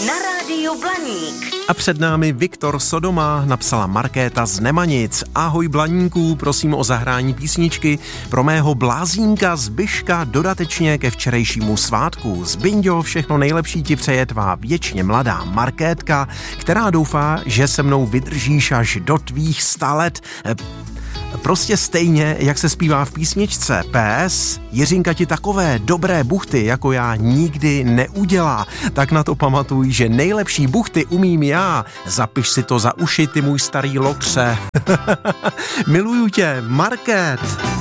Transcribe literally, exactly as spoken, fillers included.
Na rádiu Blaník. A před námi Viktor Sodoma, napsala Markéta z Nemanic. Ahoj Blaníků, prosím o zahrání písničky pro mého blázínka Zbyška dodatečně ke včerejšímu svátku. Zbyňďo, všechno nejlepší ti přeje tvá věčně mladá Markétka, která doufá, že se mnou vydržíš až do tvých sta let. Prostě stejně, jak se zpívá v písničce. P S. Jiřinka ti takové dobré buchty, jako já, nikdy neudělá. Tak na to pamatuj, že nejlepší buchty umím já. Zapiš si to za uši, ty můj starý lokře. Miluju tě, Markét.